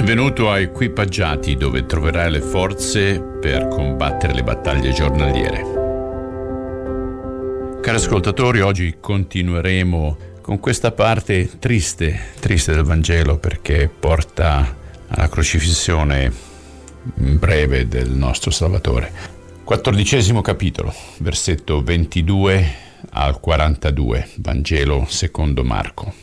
Benvenuto a Equipaggiati, dove troverai le forze per combattere le battaglie giornaliere. Cari ascoltatori, oggi continueremo con questa parte triste del Vangelo, perché porta alla crocifissione breve del nostro Salvatore. 14° capitolo, versetto 22 al 42, Vangelo secondo Marco.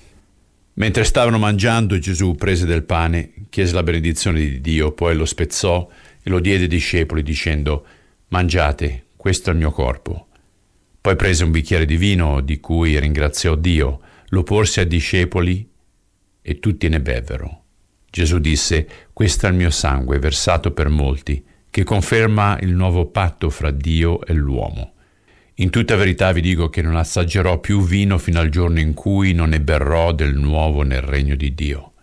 Mentre stavano mangiando, Gesù prese del pane, chiese la benedizione di Dio, poi lo spezzò e lo diede ai discepoli dicendo: «Mangiate, questo è il mio corpo». Poi prese un bicchiere di vino di cui ringraziò Dio, lo porse ai discepoli e tutti ne bevvero. Gesù disse: «Questo è il mio sangue versato per molti, che conferma il nuovo patto fra Dio e l'uomo. In tutta verità vi dico che non assaggerò più vino fino al giorno in cui non ne berrò del nuovo nel regno di Dio».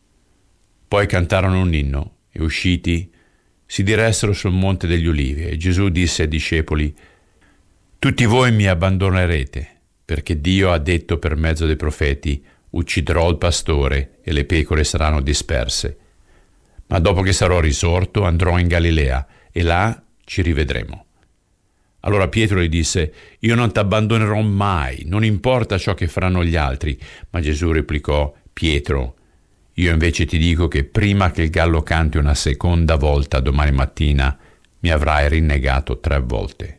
Poi cantarono un inno e, usciti, si diressero sul Monte degli Ulivi, e Gesù disse ai discepoli: «Tutti voi mi abbandonerete, perché Dio ha detto per mezzo dei profeti: ucciderò il pastore e le pecore saranno disperse. Ma dopo che sarò risorto andrò in Galilea e là ci rivedremo». Allora Pietro gli disse: «Io non ti abbandonerò mai, non importa ciò che faranno gli altri». Ma Gesù replicò: «Pietro, io invece ti dico che prima che il gallo canti una seconda volta domani mattina mi avrai rinnegato 3 volte».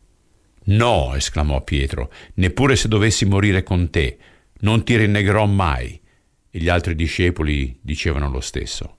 «No», esclamò Pietro, «neppure se dovessi morire con te, non ti rinnegherò mai». E gli altri discepoli dicevano lo stesso.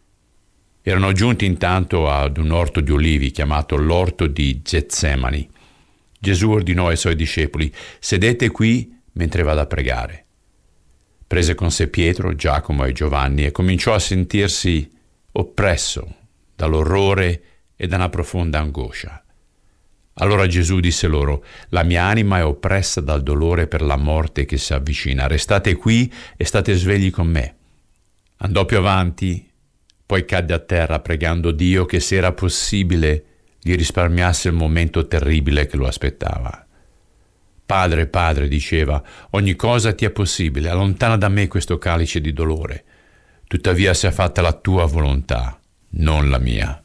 Erano giunti intanto ad un orto di ulivi chiamato l'orto di Getsemani. Gesù ordinò ai suoi discepoli: «Sedete qui mentre vado a pregare». Prese con sé Pietro, Giacomo e Giovanni e cominciò a sentirsi oppresso dall'orrore e da una profonda angoscia. Allora Gesù disse loro: «La mia anima è oppressa dal dolore per la morte che si avvicina. Restate qui e state svegli con me». Andò più avanti, poi cadde a terra pregando Dio che, se era possibile, gli risparmiasse il momento terribile che lo aspettava. «Padre, Padre», diceva, «ogni cosa ti è possibile, allontana da me questo calice di dolore. Tuttavia sia fatta la tua volontà, non la mia».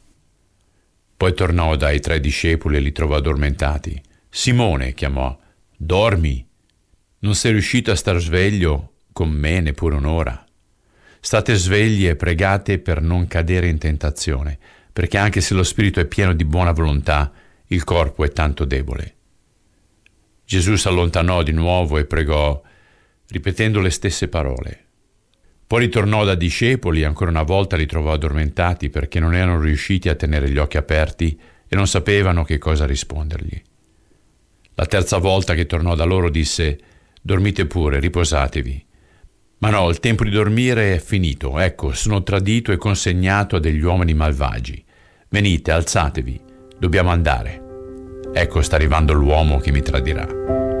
Poi tornò dai 3 discepoli e li trovò addormentati. «Simone», chiamò, «dormi? Non sei riuscito a star sveglio con me neppure un'ora? State svegli e pregate per non cadere in tentazione, perché anche se lo spirito è pieno di buona volontà, il corpo è tanto debole». Gesù si allontanò di nuovo e pregò, ripetendo le stesse parole. Poi ritornò dai discepoli e ancora una volta li trovò addormentati, perché non erano riusciti a tenere gli occhi aperti e non sapevano che cosa rispondergli. La terza volta che tornò da loro disse: «Dormite pure, riposatevi». «Ma no, il tempo di dormire è finito. Ecco, sono tradito e consegnato a degli uomini malvagi. Venite, alzatevi, dobbiamo andare. Ecco, sta arrivando l'uomo che mi tradirà».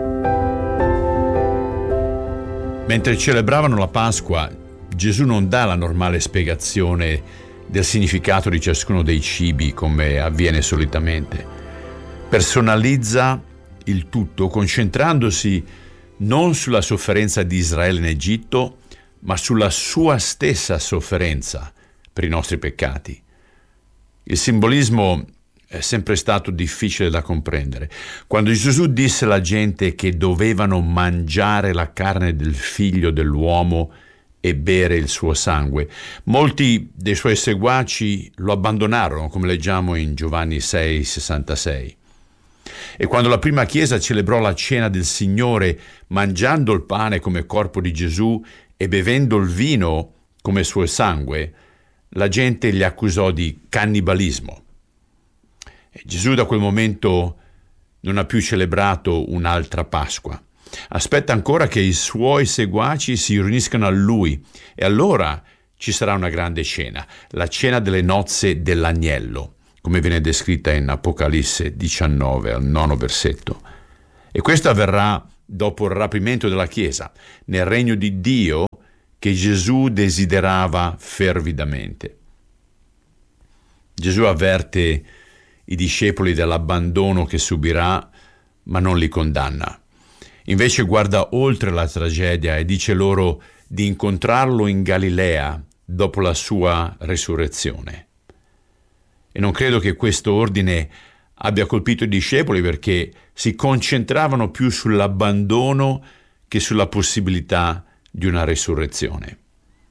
Mentre celebravano la Pasqua, Gesù non dà la normale spiegazione del significato di ciascuno dei cibi come avviene solitamente. Personalizza il tutto, concentrandosi non sulla sofferenza di Israele in Egitto, ma sulla sua stessa sofferenza per i nostri peccati. Il simbolismo è sempre stato difficile da comprendere. Quando Gesù disse alla gente che dovevano mangiare la carne del figlio dell'uomo e bere il suo sangue, molti dei suoi seguaci lo abbandonarono, come leggiamo in Giovanni 6,66. E quando la prima Chiesa celebrò la cena del Signore, mangiando il pane come corpo di Gesù e bevendo il vino come suo sangue, la gente li accusò di cannibalismo. E Gesù da quel momento non ha più celebrato un'altra Pasqua. Aspetta ancora che i suoi seguaci si riuniscano a lui, e allora ci sarà una grande cena, la cena delle nozze dell'agnello, come viene descritta in Apocalisse 19 al 9 versetto. E questo avverrà dopo il rapimento della Chiesa, nel regno di Dio che Gesù desiderava fervidamente. Gesù avverte i discepoli dell'abbandono che subirà, ma non li condanna. Invece guarda oltre la tragedia e dice loro di incontrarlo in Galilea dopo la sua resurrezione. E non credo che questo ordine abbia colpito i discepoli, perché si concentravano più sull'abbandono che sulla possibilità di una resurrezione.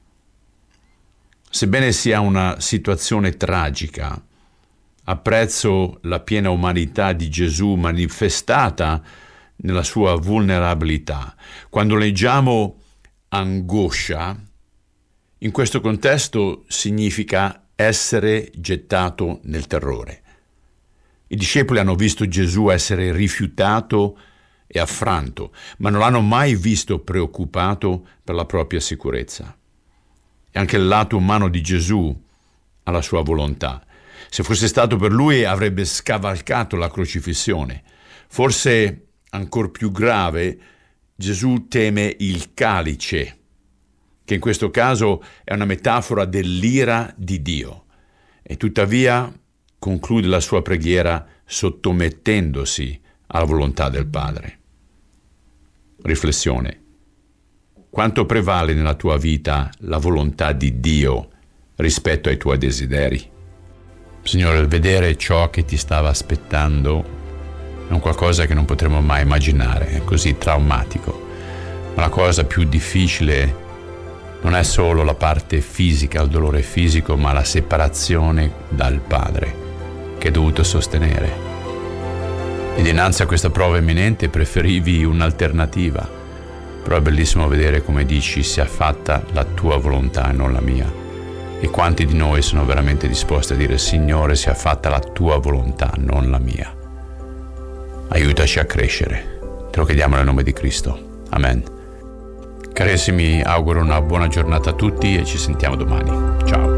Sebbene sia una situazione tragica, apprezzo la piena umanità di Gesù manifestata nella sua vulnerabilità. Quando leggiamo angoscia, in questo contesto significa essere gettato nel terrore. I discepoli hanno visto Gesù essere rifiutato e affranto, ma non l'hanno mai visto preoccupato per la propria sicurezza. E anche il lato umano di Gesù ha la sua volontà. Se fosse stato per lui, avrebbe scavalcato la crocifissione. Forse ancor più grave, Gesù teme il calice, che in questo caso è una metafora dell'ira di Dio, e tuttavia conclude la sua preghiera sottomettendosi alla volontà del Padre. Riflessione: quanto prevale nella tua vita la volontà di Dio rispetto ai tuoi desideri? Signore, il vedere ciò che ti stava aspettando è un qualcosa che non potremo mai immaginare, è così traumatico. Ma la cosa più difficile non è solo la parte fisica, il dolore fisico, ma la separazione dal Padre che hai dovuto sostenere. E dinanzi a questa prova imminente preferivi un'alternativa. Però è bellissimo vedere come dici: sia fatta la tua volontà e non la mia. E quanti di noi sono veramente disposti a dire: Signore, sia fatta la tua volontà, non la mia. Aiutaci a crescere. Te lo chiediamo nel nome di Cristo. Amen. Carissimi, auguro una buona giornata a tutti e ci sentiamo domani. Ciao.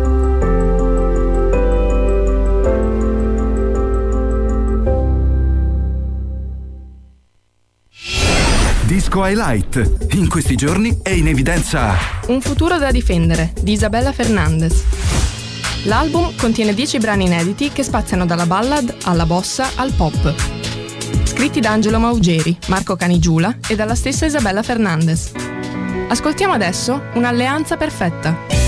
Disco Highlight. In questi giorni è in evidenza Un futuro da difendere di Isabella Fernandez. L'album contiene 10 brani inediti che spaziano dalla ballad alla bossa al pop. Scritti da Angelo Maugeri, Marco Canigiula e dalla stessa Isabella Fernandez. Ascoltiamo adesso Un'alleanza perfetta.